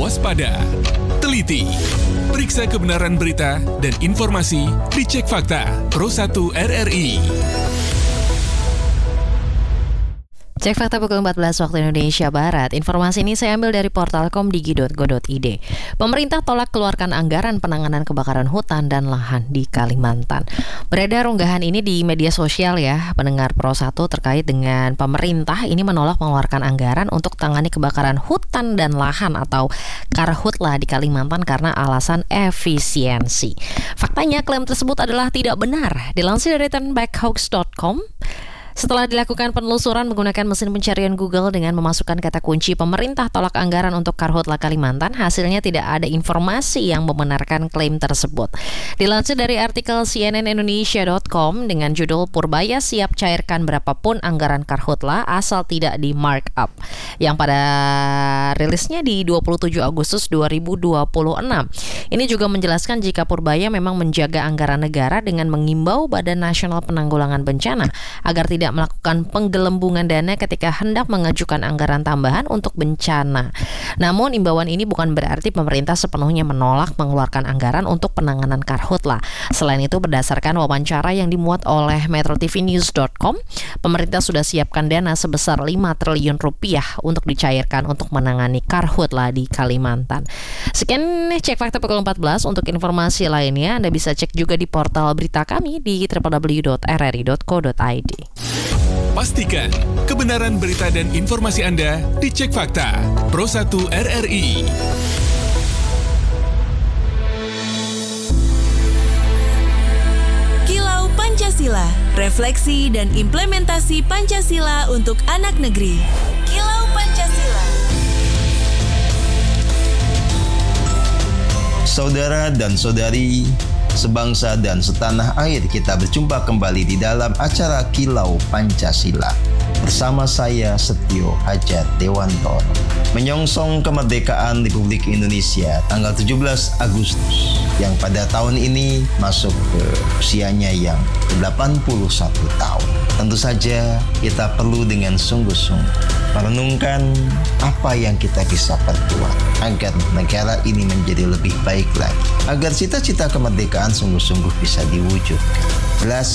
waspada, teliti, periksa kebenaran berita dan informasi di Cek Fakta Pro 1 RRI. Cek Fakta pukul 14 waktu Indonesia Barat. Informasi ini saya ambil dari portal komdigi.go.id. Pemerintah tolak keluarkan anggaran penanganan kebakaran hutan dan lahan di Kalimantan. Beredar unggahan ini di media sosial ya, pendengar Pro 1 terkait dengan pemerintah ini menolak mengeluarkan anggaran untuk tangani kebakaran hutan dan lahan atau Karhutla di Kalimantan karena alasan efisiensi. Faktanya klaim tersebut adalah tidak benar. Dilansir dari turnbackhoax.com. Setelah dilakukan penelusuran menggunakan mesin pencarian Google dengan memasukkan kata kunci pemerintah tolak anggaran untuk Karhutla Kalimantan, hasilnya tidak ada informasi yang membenarkan klaim tersebut. Dilansir dari artikel cnnindonesia.com dengan judul Purbaya siap cairkan berapapun anggaran Karhutla asal tidak di markup, yang pada rilisnya di 27 Agustus 2026. Ini juga menjelaskan jika Purbaya memang menjaga anggaran negara dengan mengimbau Badan Nasional Penanggulangan Bencana agar tidak melakukan penggelembungan dana ketika hendak mengajukan anggaran tambahan untuk bencana. Namun imbauan ini bukan berarti pemerintah sepenuhnya menolak mengeluarkan anggaran untuk penanganan Karhutla. Selain itu, berdasarkan wawancara yang dimuat oleh metrotvnews.com, pemerintah sudah siapkan dana sebesar 5 triliun rupiah untuk dicairkan untuk menangani Karhutla di Kalimantan. Sekian Cek Fakta pukul 14. Untuk informasi lainnya Anda bisa cek juga di portal berita kami di www.rri.co.id. Pastikan kebenaran berita dan informasi Anda di Cek Fakta Pro 1 RRI. Kilau Pancasila, refleksi dan implementasi Pancasila untuk anak negeri. Kilau Pancasila. Saudara dan saudari, sebangsa dan setanah air, kita berjumpa kembali di dalam acara Kilau Pancasila. Bersama saya Setio Hadjat Dewantoro, menyongsong kemerdekaan Republik Indonesia tanggal 17 Agustus yang pada tahun ini masuk ke usianya yang ke-81 tahun. Tentu saja kita perlu dengan sungguh-sungguh merenungkan apa yang kita bisa perbuat agar negara ini menjadi lebih baik lagi, agar cita-cita kemerdekaan sungguh-sungguh bisa diwujudkan. Jelas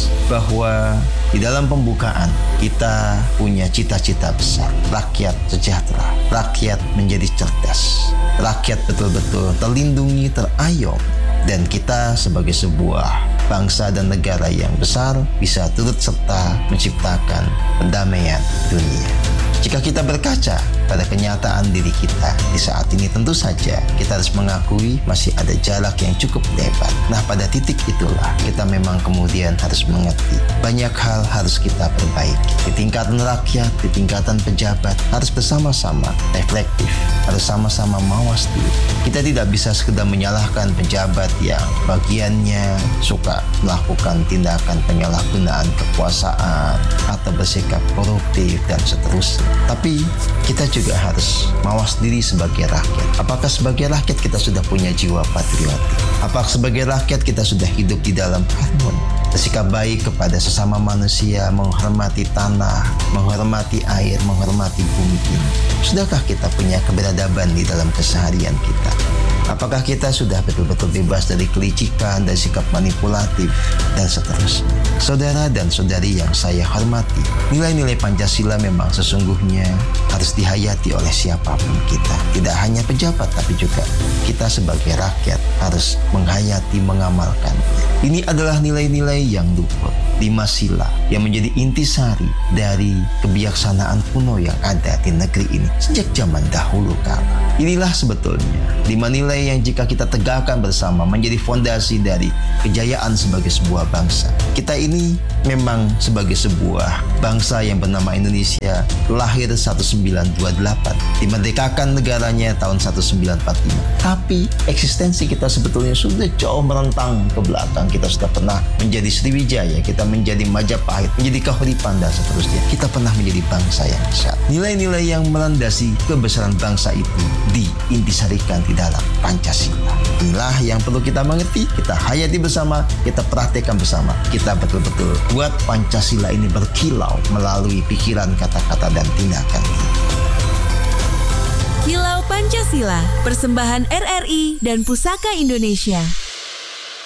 bahwa di dalam pembukaan kita punya cita-cita besar, rakyat sejahtera, rakyat menjadi cerdas, rakyat betul-betul terlindungi, terayom, dan kita sebagai sebuah bangsa dan negara yang besar bisa turut serta menciptakan perdamaian dunia. Jika kita berkaca pada kenyataan diri kita di saat ini, tentu saja kita harus mengakui masih ada jarak yang cukup lebar. Nah, pada titik itulah kita memang kemudian harus mengerti banyak hal harus kita perbaiki. Di tingkatan rakyat, di tingkatan pejabat, harus bersama-sama reflektif, harus sama-sama mawas diri. Kita tidak bisa sekedar menyalahkan pejabat yang bagiannya suka melakukan tindakan penyalahgunaan kekuasaan atau bersikap koruptif dan seterusnya. Tapi kita juga harus mawas diri sebagai rakyat. Apakah sebagai rakyat kita sudah punya jiwa patriotik? Apakah sebagai rakyat kita sudah hidup di dalam harmoni, bersikap baik kepada sesama manusia, menghormati tanah, menghormati air, menghormati bumi ini? Sudahkah kita punya keberadaban di dalam keseharian kita? Apakah kita sudah betul-betul bebas dari kelicikan, dari sikap manipulatif, dan seterusnya? Saudara dan saudari yang saya hormati, nilai-nilai Pancasila memang sesungguhnya harus dihayati oleh siapapun kita. Tidak hanya pejabat, tapi juga kita sebagai rakyat harus menghayati, mengamalkannya. Ini adalah nilai-nilai yang luhur, 5 sila yang menjadi intisari dari kebijaksanaan kuno yang ada di negeri ini sejak zaman dahulu kala. Inilah sebetulnya 5 nilai yang jika kita tegakkan bersama menjadi fondasi dari kejayaan sebagai sebuah bangsa. Kita ini memang sebagai sebuah bangsa yang bernama Indonesia lahir 1928, dimerdekakan negaranya tahun 1945. Tapi eksistensi kita sebetulnya sudah jauh merentang ke belakang. Kita sudah pernah menjadi Sriwijaya, kita menjadi Majapahit, menjadi Kahuripan dan seterusnya. Kita pernah menjadi bangsa yang besar. Nilai-nilai yang melandasi kebesaran bangsa itu diintisarikan di dalam Pancasila. Inilah yang perlu kita mengerti, kita hayati bersama, kita praktekkan bersama. Kita betul-betul buat Pancasila ini berkilau melalui pikiran, kata-kata, dan tindakan. Kilau Kilau Pancasila, persembahan RRI dan Pusaka Indonesia.